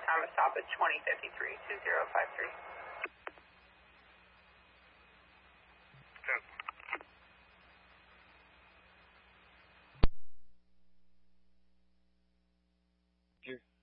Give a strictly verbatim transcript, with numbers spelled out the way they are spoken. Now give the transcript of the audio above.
time of stop is twenty fifty-three, two zero five three. Here.